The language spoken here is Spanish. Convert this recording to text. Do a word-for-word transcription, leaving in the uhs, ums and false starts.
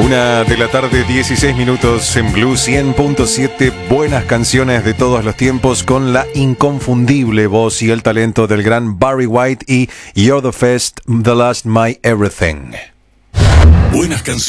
Una de la tarde, dieciséis minutos en Blue cien punto siete. Buenas canciones de todos los tiempos con la inconfundible voz y el talento del gran Barry White y You're the First, the Last, My Everything. Buenas canciones.